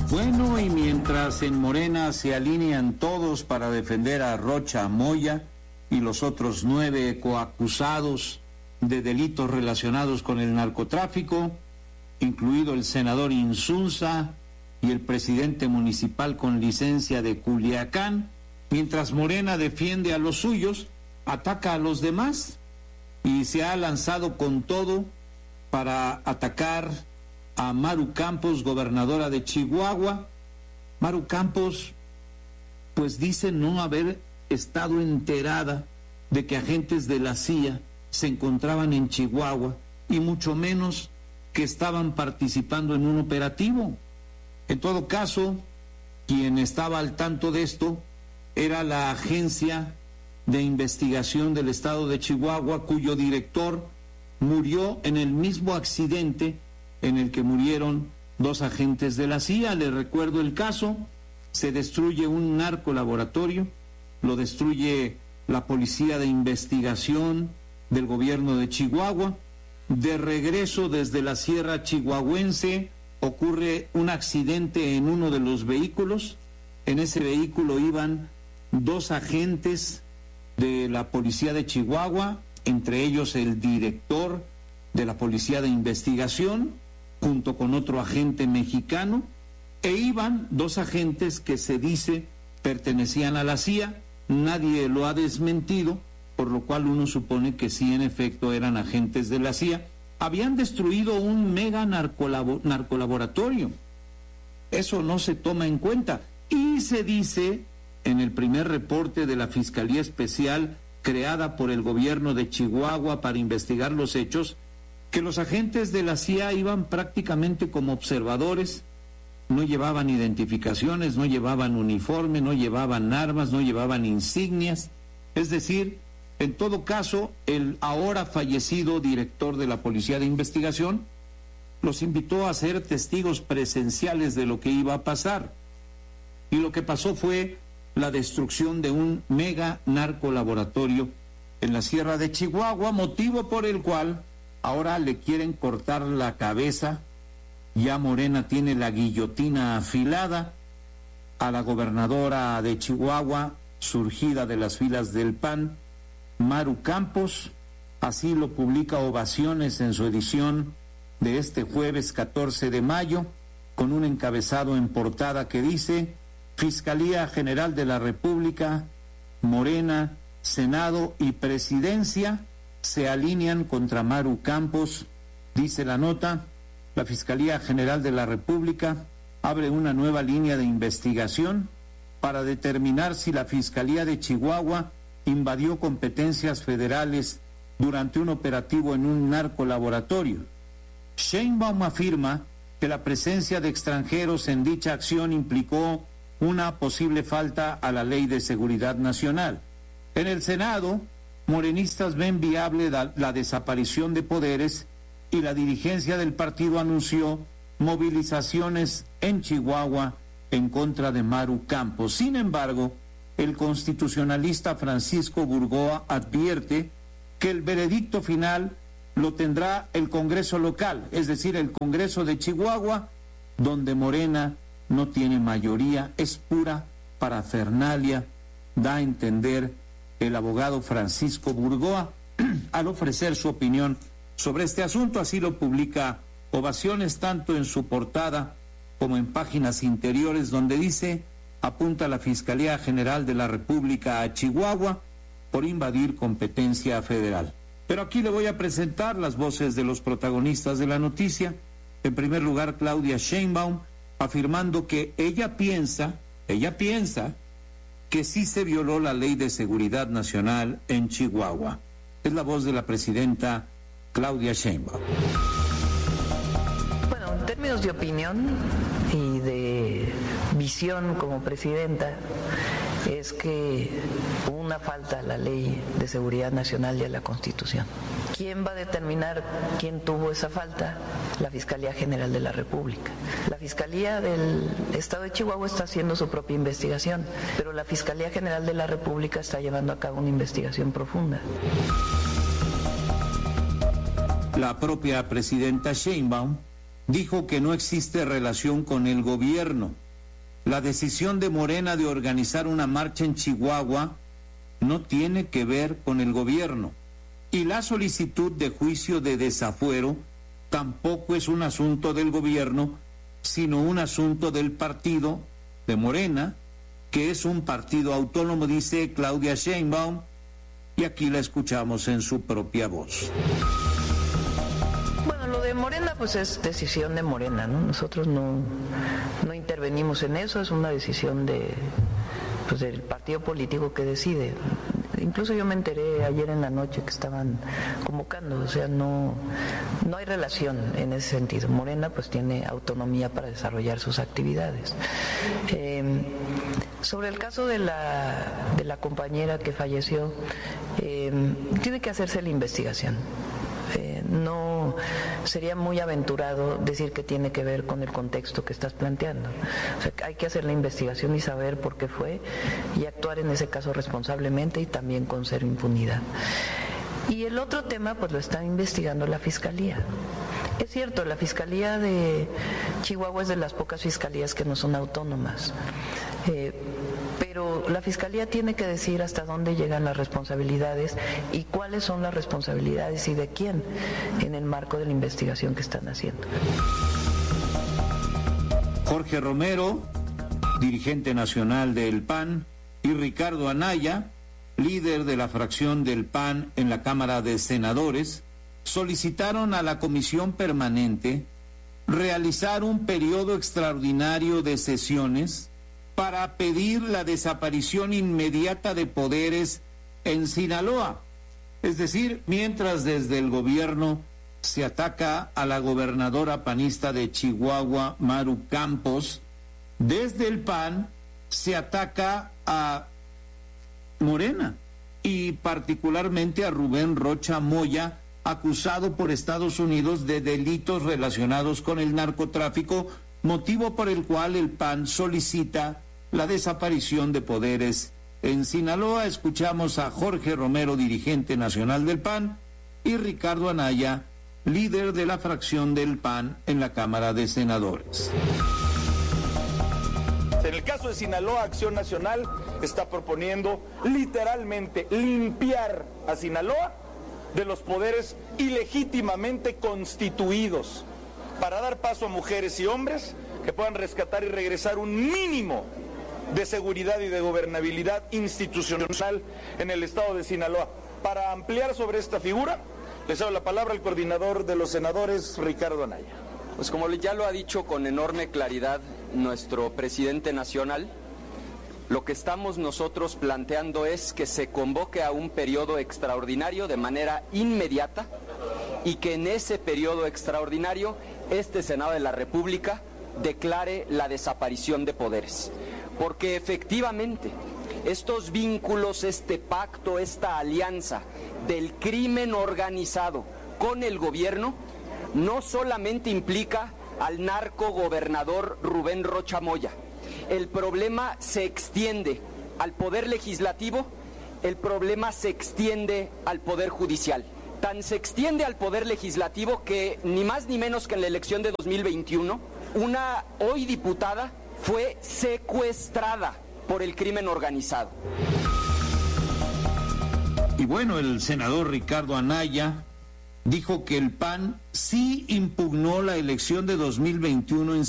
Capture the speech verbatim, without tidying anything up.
Bueno, y mientras en Morena se alinean todos para defender a Rocha Moya y los otros nueve coacusados de delitos relacionados con el narcotráfico, incluido el senador Insunza y el presidente municipal con licencia de Culiacán, mientras Morena defiende a los suyos, ataca a los demás y se ha lanzado con todo para atacar a Maru Campos, gobernadora de Chihuahua. Maru Campos, pues dice no haber estado enterada de que agentes de la C I A se encontraban en Chihuahua y mucho menos que estaban participando en un operativo. En todo caso, quien estaba al tanto de esto era la Agencia de Investigación del Estado de Chihuahua, cuyo director murió en el mismo accidente en el que murieron dos agentes de la C I A. Les recuerdo el caso: se destruye un narcolaboratorio, lo destruye la Policía de Investigación del gobierno de Chihuahua. De regreso desde la Sierra Chihuahuense ocurre un accidente en uno de los vehículos. En ese vehículo iban dos agentes de la Policía de Chihuahua, entre ellos el director de la Policía de Investigación, junto con otro agente mexicano, e iban dos agentes que se dice pertenecían a la C I A. Nadie lo ha desmentido, por lo cual uno supone que sí, en efecto, eran agentes de la C I A. Habían destruido un mega narcolabo- narcolaboratorio. Eso no se toma en cuenta. Y se dice en el primer reporte de la Fiscalía Especial creada por el gobierno de Chihuahua para investigar los hechos, que los agentes de la C I A iban prácticamente como observadores, no llevaban identificaciones, no llevaban uniforme, no llevaban armas, no llevaban insignias. Es decir, en todo caso, el ahora fallecido director de la Policía de Investigación los invitó a ser testigos presenciales de lo que iba a pasar. Y lo que pasó fue la destrucción de un mega narcolaboratorio en la Sierra de Chihuahua, motivo por el cual ahora le quieren cortar la cabeza. Ya Morena tiene la guillotina afilada a la gobernadora de Chihuahua, surgida de las filas del P A N, Maru Campos. Así lo publica Ovaciones en su edición de este jueves catorce de mayo, con un encabezado en portada que dice: Fiscalía General de la República, Morena, Senado y Presidencia se alinean contra Maru Campos. Dice la nota: la Fiscalía General de la República abre una nueva línea de investigación para determinar si la Fiscalía de Chihuahua invadió competencias federales durante un operativo en un narcolaboratorio. Sheinbaum afirma que la presencia de extranjeros en dicha acción implicó una posible falta a la Ley de Seguridad Nacional. En el Senado, morenistas ven viable la, la desaparición de poderes y la dirigencia del partido anunció movilizaciones en Chihuahua en contra de Maru Campos. Sin embargo, el constitucionalista Francisco Burgoa advierte que el veredicto final lo tendrá el Congreso local, es decir, el Congreso de Chihuahua, donde Morena no tiene mayoría, es pura parafernalia, da a entender el abogado Francisco Burgoa al ofrecer su opinión sobre este asunto. Así lo publica Ovaciones, tanto en su portada como en páginas interiores, donde dice: apunta la Fiscalía General de la República a Chihuahua por invadir competencia federal. Pero aquí le voy a presentar las voces de los protagonistas de la noticia. En primer lugar, Claudia Sheinbaum, afirmando que ella piensa, ella piensa que sí se violó la Ley de Seguridad Nacional en Chihuahua. Es la voz de la presidenta Claudia Sheinbaum. Bueno, en términos de opinión y de visión como presidenta, es que hubo una falta a la Ley de Seguridad Nacional y a la Constitución. ¿Quién va a determinar quién tuvo esa falta? La Fiscalía General de la República. La Fiscalía del Estado de Chihuahua está haciendo su propia investigación, pero la Fiscalía General de la República está llevando a cabo una investigación profunda. La propia presidenta Sheinbaum dijo que no existe relación con el gobierno. La decisión de Morena de organizar una marcha en Chihuahua no tiene que ver con el gobierno. Y la solicitud de juicio de desafuero tampoco es un asunto del gobierno, sino un asunto del partido de Morena, que es un partido autónomo, dice Claudia Sheinbaum, y aquí la escuchamos en su propia voz. Bueno, lo de Morena pues es decisión de Morena, ¿no? Nosotros no, no intervenimos en eso, es una decisión de, pues, del partido político que decide. Incluso yo me enteré ayer en la noche que estaban convocando, o sea, no, no hay relación en ese sentido. Morena pues tiene autonomía para desarrollar sus actividades. Eh, sobre el caso de la, de la compañera que falleció, eh, tiene que hacerse la investigación. Eh, no sería muy aventurado decir que tiene que ver con el contexto que estás planteando. O sea, hay que hacer la investigación y saber por qué fue y actuar en ese caso responsablemente y también con cero impunidad. Y el otro tema pues lo está investigando la Fiscalía. Es cierto, la Fiscalía de Chihuahua es de las pocas fiscalías que no son autónomas. Eh, Pero la Fiscalía tiene que decir hasta dónde llegan las responsabilidades y cuáles son las responsabilidades y de quién en el marco de la investigación que están haciendo. Jorge Romero, dirigente nacional del P A N, y Ricardo Anaya, líder de la fracción del P A N en la Cámara de Senadores, solicitaron a la Comisión Permanente realizar un periodo extraordinario de sesiones para pedir la desaparición inmediata de poderes en Sinaloa. Es decir, mientras desde el gobierno se ataca a la gobernadora panista de Chihuahua, Maru Campos, desde el P A N se ataca a Morena y particularmente a Rubén Rocha Moya, acusado por Estados Unidos de delitos relacionados con el narcotráfico, motivo por el cual el P A N solicita la desaparición de poderes en Sinaloa. Escuchamos a Jorge Romero, dirigente nacional del P A N, y Ricardo Anaya, líder de la fracción del P A N en la Cámara de Senadores. En el caso de Sinaloa, Acción Nacional está proponiendo literalmente limpiar a Sinaloa de los poderes ilegítimamente constituidos para dar paso a mujeres y hombres que puedan rescatar y regresar un mínimo de seguridad y de gobernabilidad institucional en el estado de Sinaloa. Para ampliar sobre esta figura, les doy la palabra al coordinador de los senadores, Ricardo Anaya. Pues como ya lo ha dicho con enorme claridad nuestro presidente nacional, lo que estamos nosotros planteando es que se convoque a un periodo extraordinario de manera inmediata y que en ese periodo extraordinario este Senado de la República declare la desaparición de poderes. Porque efectivamente estos vínculos, este pacto, esta alianza del crimen organizado con el gobierno no solamente implica al narco gobernador Rubén Rocha Moya. El problema se extiende al poder legislativo, el problema se extiende al poder judicial. Tan se extiende al poder legislativo que ni más ni menos que en la elección de dos mil veintiuno, una hoy diputada fue secuestrada por el crimen organizado. Y bueno, el senador Ricardo Anaya dijo que el P A N sí impugnó la elección de dos mil veintiuno en